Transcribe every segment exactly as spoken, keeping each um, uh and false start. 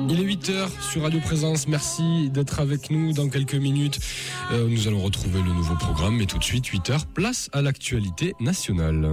Il est huit heures sur Radio Présence. Merci d'être avec nous. Dans quelques minutes, euh, nous allons retrouver le nouveau programme. Mais tout de suite, huit heures, place à l'actualité nationale.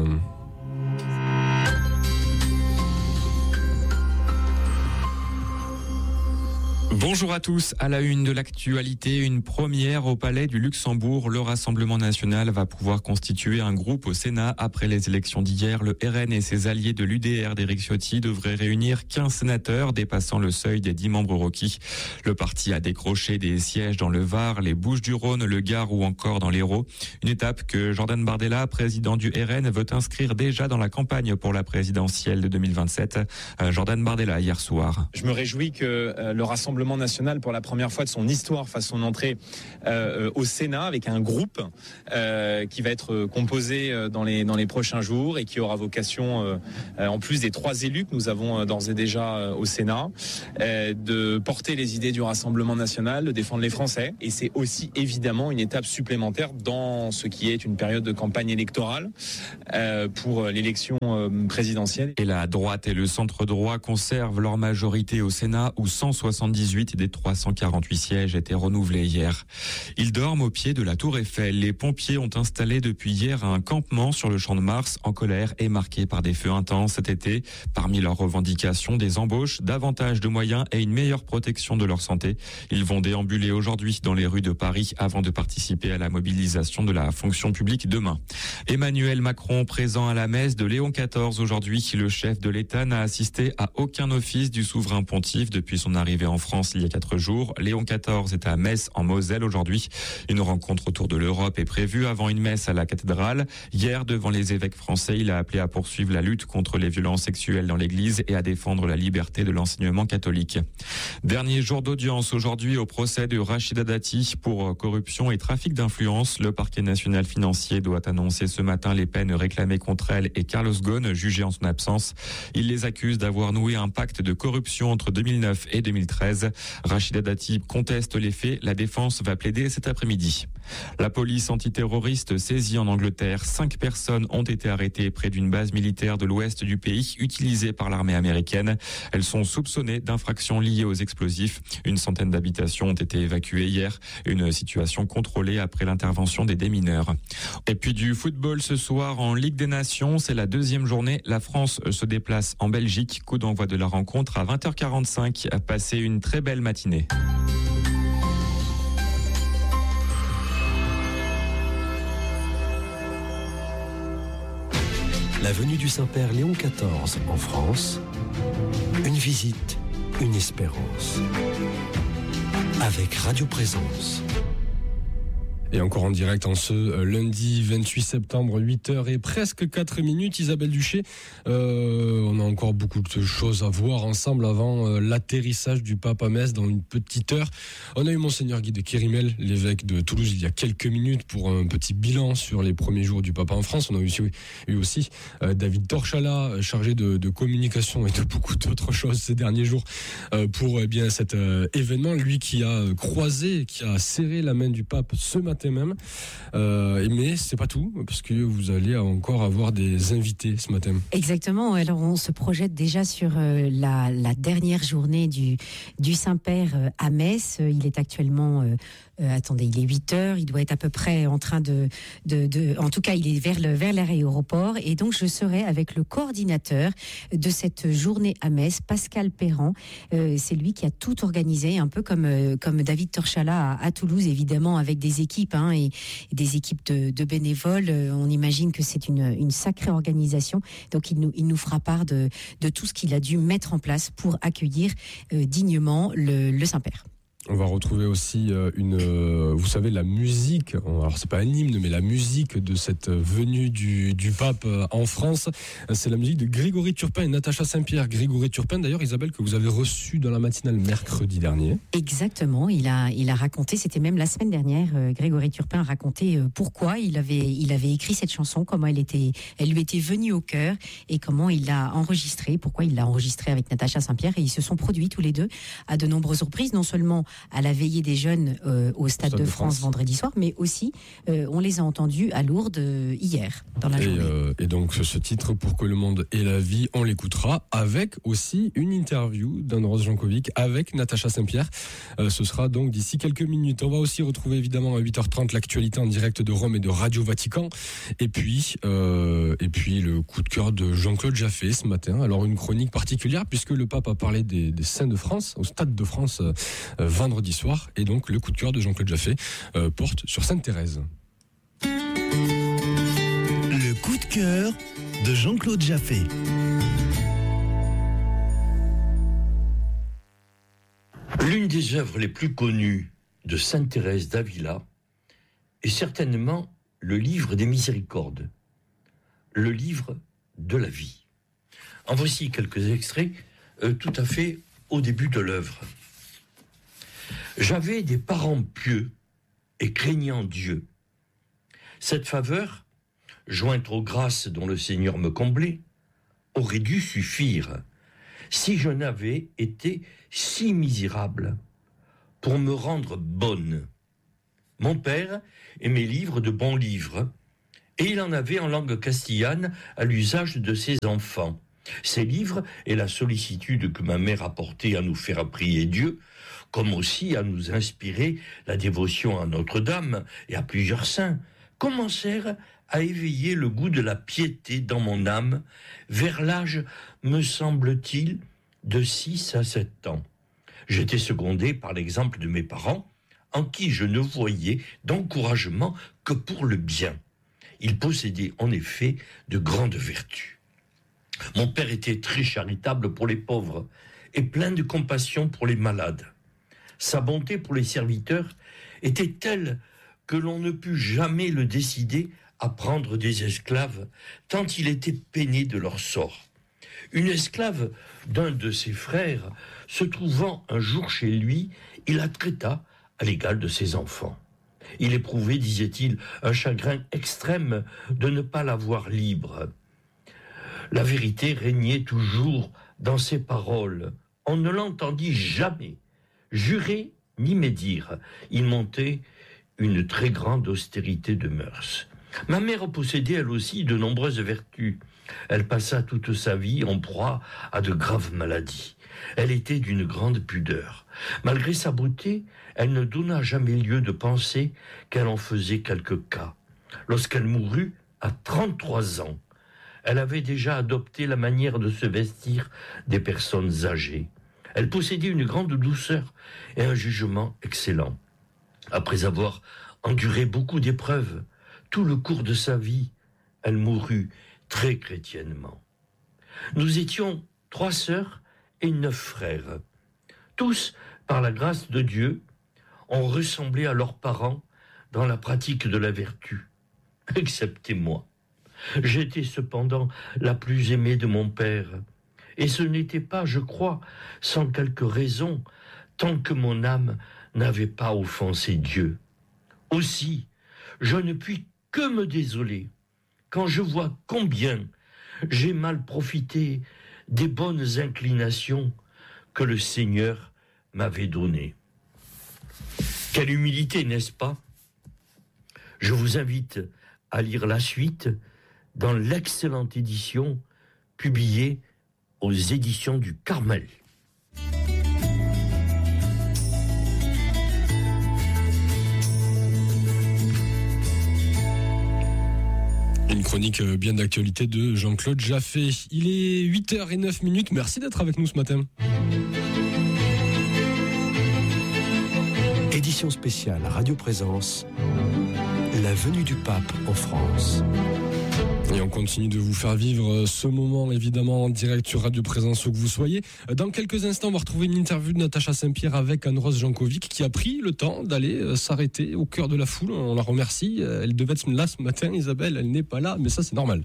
Bonjour à tous. À la une de l'actualité, une première au Palais du Luxembourg. Le Rassemblement national va pouvoir constituer un groupe au Sénat. Après les élections d'hier, le R N et ses alliés de l'U D R d'Éric Ciotti devraient réunir quinze sénateurs, dépassant le seuil des dix membres requis. Le parti a décroché des sièges dans le Var, les Bouches-du-Rhône, le Gard ou encore dans l'Hérault. Une étape que Jordan Bardella, président du R N, veut inscrire déjà dans la campagne pour la présidentielle de deux mille vingt-sept. Euh, Jordan Bardella, hier soir. Je me réjouis que euh, le Rassemblement national, pour la première fois de son histoire, fasse son entrée euh, au Sénat avec un groupe euh, qui va être composé dans les dans les prochains jours et qui aura vocation, euh, en plus des trois élus que nous avons d'ores et déjà au Sénat, euh, de porter les idées du Rassemblement national, de défendre les Français. Et c'est aussi évidemment une étape supplémentaire dans ce qui est une période de campagne électorale euh, pour l'élection euh, présidentielle. Et la droite et le centre droit conservent leur majorité au Sénat où cent soixante-dix-huit des trois cent quarante-huit sièges étaient renouvelés hier. Ils dorment au pied de la Tour Eiffel. Les pompiers ont installé depuis hier un campement sur le Champ de Mars, en colère et marqué par des feux intenses cet été. Parmi leurs revendications, des embauches, davantage de moyens et une meilleure protection de leur santé. Ils vont déambuler aujourd'hui dans les rues de Paris avant de participer à la mobilisation de la fonction publique demain. Emmanuel Macron présent à la messe de Léon quatorze aujourd'hui. Le chef de l'État n'a assisté à aucun office du souverain pontife depuis son arrivée en France il y a quatre jours. Léon quatorze est à Metz en Moselle aujourd'hui. Une rencontre autour de l'Europe est prévue avant une messe à la cathédrale. Hier, devant les évêques français, il a appelé à poursuivre la lutte contre les violences sexuelles dans l'église et à défendre la liberté de l'enseignement catholique. Dernier jour d'audience aujourd'hui au procès de Rachida Dati pour corruption et trafic d'influence. Le parquet national financier doit annoncer ce matin les peines réclamées contre elle et Carlos Ghosn, jugé en son absence. Il les accuse d'avoir noué un pacte de corruption entre deux mille neuf et deux mille treize. Rachida Dati conteste les faits. La défense va plaider cet après-midi. La police antiterroriste saisie en Angleterre. Cinq personnes ont été arrêtées près d'une base militaire de l'ouest du pays utilisée par l'armée américaine. Elles sont soupçonnées d'infractions liées aux explosifs. Une centaine d'habitations ont été évacuées hier. Une situation contrôlée après l'intervention des démineurs. Et puis du football ce soir en Ligue des Nations. C'est la deuxième journée. La France se déplace en Belgique. Coup d'envoi de la rencontre à vingt heures quarante-cinq. Passez une très belle matinée. La venue du Saint-Père Léon quatorze en France, une visite, une espérance. Avec Radio Présence. Et encore en direct en ce lundi vingt-huit septembre, huit heures et presque quatre minutes. Isabelle Duché, euh, on a encore beaucoup de choses à voir ensemble avant euh, l'atterrissage du pape à Metz dans une petite heure. On a eu Monseigneur Guy de Kérimel, l'évêque de Toulouse, il y a quelques minutes pour un petit bilan sur les premiers jours du pape en France. On a eu aussi, eu aussi euh, David Torchala, chargé de, de communication et de beaucoup d'autres choses ces derniers jours euh, pour eh bien cet euh, événement. Lui qui a croisé, qui a serré la main du pape ce matin même, euh, mais c'est pas tout parce que vous allez encore avoir des invités ce matin. Exactement. Alors on se projette déjà sur euh, la, la dernière journée du du Saint-Père euh, à Metz. Il est actuellement, euh, euh, attendez, il est huit heures. Il doit être à peu près en train de de, de en tout cas il est vers le vers l'aéroport et donc je serai avec le coordinateur de cette journée à Metz, Pascal Perrand. Euh, c'est lui qui a tout organisé, un peu comme euh, comme David Torchala à, à Toulouse, évidemment avec des équipes. Hein, et, et des équipes de, de bénévoles. Euh, on imagine que c'est une, une sacrée organisation. Donc, il nous, il nous fera part de, de tout ce qu'il a dû mettre en place pour accueillir euh, dignement le, le Saint-Père. On va retrouver aussi une, vous savez, la musique. Alors c'est pas un hymne, mais la musique de cette venue du, du pape en France. C'est la musique de Grégory Turpin et Natacha Saint-Pierre. Grégory Turpin, d'ailleurs, Isabelle, que vous avez reçu dans la matinale mercredi dernier. Exactement. Il a, il a raconté. C'était même la semaine dernière. Euh, Grégory Turpin a raconté euh, pourquoi il avait, il avait écrit cette chanson, comment elle était, elle lui était venue au cœur et comment il l'a enregistrée. Pourquoi il l'a enregistrée avec Natacha Saint-Pierre et ils se sont produits tous les deux à de nombreuses reprises, non seulement à la veillée des jeunes euh, au Stade, Stade de, de France, France vendredi soir, mais aussi euh, on les a entendus à Lourdes euh, hier dans la et, journée. Euh, et donc ce titre Pour que le monde ait la vie, on l'écoutera avec aussi une interview d'Anne-Rose Jankovic avec Natacha Saint-Pierre. Euh, ce sera donc d'ici quelques minutes. On va aussi retrouver évidemment à huit heures trente l'actualité en direct de Rome et de Radio Vatican. Et puis, euh, et puis le coup de cœur de Jean-Claude Jaffé ce matin. Alors une chronique particulière puisque le pape a parlé des, des Saints de France au Stade de France euh, vendredi soir. Et donc le coup de cœur de Jean-Claude Jaffé euh, porte sur Sainte Thérèse. Le coup de cœur de Jean-Claude Jaffé. L'une des œuvres les plus connues de Sainte Thérèse d'Avila est certainement le livre des miséricordes, le livre de la vie. En voici quelques extraits euh, tout à fait au début de l'œuvre. J'avais des parents pieux et craignant Dieu. Cette faveur, jointe aux grâces dont le Seigneur me comblait, aurait dû suffire si je n'avais été si misérable pour me rendre bonne. Mon père aimait lire de bons livres, et il en avait en langue castillane à l'usage de ses enfants. Ces livres et la sollicitude que ma mère apportait à nous faire prier Dieu, comme aussi à nous inspirer la dévotion à Notre-Dame et à plusieurs saints, commencèrent à éveiller le goût de la piété dans mon âme vers l'âge, me semble-t-il, de six à sept ans. J'étais secondé par l'exemple de mes parents, en qui je ne voyais d'encouragement que pour le bien. Ils possédaient en effet de grandes vertus. Mon père était très charitable pour les pauvres et plein de compassion pour les malades. Sa bonté pour les serviteurs était telle que l'on ne put jamais le décider à prendre des esclaves, tant il était peiné de leur sort. Une esclave d'un de ses frères, se trouvant un jour chez lui, il la traita à l'égal de ses enfants. Il éprouvait, disait-il, un chagrin extrême de ne pas la voir libre. La vérité régnait toujours dans ses paroles. On ne l'entendit jamais jurer ni médire. Il montait une très grande austérité de mœurs. Ma mère possédait elle aussi de nombreuses vertus. Elle passa toute sa vie en proie à de graves maladies. Elle était d'une grande pudeur. Malgré sa beauté, elle ne donna jamais lieu de penser qu'elle en faisait quelques cas. Lorsqu'elle mourut, à trente-trois ans, elle avait déjà adopté la manière de se vestir des personnes âgées. Elle possédait une grande douceur et un jugement excellent. Après avoir enduré beaucoup d'épreuves, tout le cours de sa vie, elle mourut très chrétiennement. Nous étions trois sœurs et neuf frères. Tous, par la grâce de Dieu, ont ressemblé à leurs parents dans la pratique de la vertu, excepté moi. J'étais cependant la plus aimée de mon père, et ce n'était pas, je crois, sans quelque raison, tant que mon âme n'avait pas offensé Dieu. Aussi, je ne puis que me désoler quand je vois combien j'ai mal profité des bonnes inclinations que le Seigneur m'avait données. Quelle humilité, n'est-ce pas ? Je vous invite à lire la suite dans l'excellente édition publiée aux éditions du Carmel. Une chronique bien d'actualité de Jean-Claude Jaffé. Il est huit heures zéro neuf minutes. Merci d'être avec nous ce matin. Édition spéciale Radio Présence, la venue du pape en France. Et on continue de vous faire vivre ce moment, évidemment, en direct sur Radio Présence, où que vous soyez. Dans quelques instants, on va retrouver une interview de Natacha Saint-Pierre avec Anne-Rose Jankovic, qui a pris le temps d'aller s'arrêter au cœur de la foule. On la remercie. Elle devait être là ce matin, Isabelle, elle n'est pas là, mais ça, c'est normal.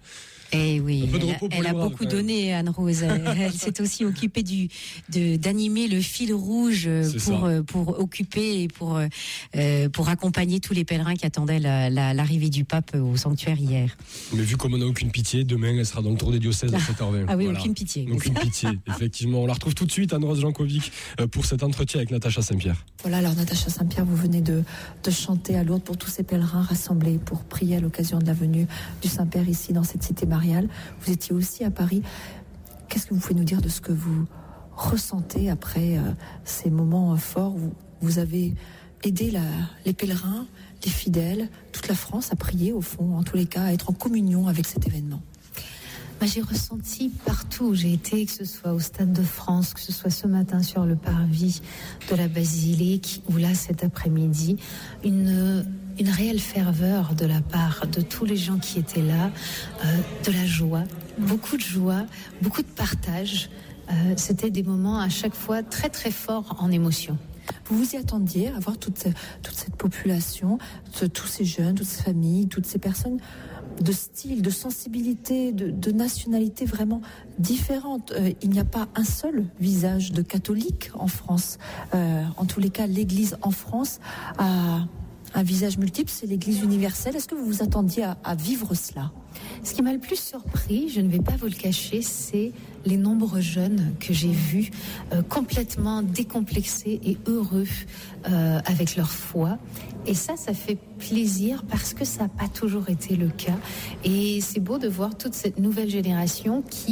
Et oui, Un peu de elle, repos pour elle les a braves, beaucoup quand même. donné, Anne-Rose. Elle, elle s'est aussi occupée du, de, d'animer le fil rouge euh, C'est pour, ça. euh, pour occuper et pour, euh, pour accompagner tous les pèlerins qui attendaient la, la, l'arrivée du pape au sanctuaire hier. Mais vu comme on n'a aucune pitié, demain, elle sera dans le tour des diocèses à sept heures vingt. Ah oui, Voilà. aucune pitié. Aucune pitié, effectivement. On la retrouve tout de suite, Anne-Rose Jankovic, euh, pour cet entretien avec Natacha Saint-Pierre. Voilà, alors Natacha Saint-Pierre, vous venez de, de chanter à Lourdes pour tous ces pèlerins rassemblés pour prier à l'occasion de la venue du Saint-Père ici dans cette cité mariale. Vous étiez aussi à Paris. Qu'est-ce que vous pouvez nous dire de ce que vous ressentez après euh, ces moments euh, forts où vous avez aidé la, les pèlerins, les fidèles, toute la France à prier au fond, en tous les cas, à être en communion avec cet événement? Bah, j'ai ressenti partout où j'ai été, que ce soit au Stade de France, que ce soit ce matin sur le parvis de la basilique, ou là cet après-midi, une, une réelle ferveur de la part de tous les gens qui étaient là, euh, de la joie, beaucoup de joie, beaucoup de partage. Euh, c'était des moments à chaque fois très très forts en émotion. Vous vous y attendiez à voir toute, toute cette population, tous ces jeunes, toutes ces familles, toutes ces personnes de style, de sensibilité, de, de nationalité vraiment différentes. Euh, il n'y a pas un seul visage de catholique en France. Euh, en tous les cas, l'Église en France a un visage multiple, c'est l'Église universelle. Est-ce que vous vous attendiez à, à vivre cela ? Ce qui m'a le plus surpris, je ne vais pas vous le cacher, c'est les nombreux jeunes que j'ai vus euh, complètement décomplexés et heureux euh, avec leur foi. Et ça, ça fait plaisir parce que ça n'a pas toujours été le cas. Et c'est beau de voir toute cette nouvelle génération qui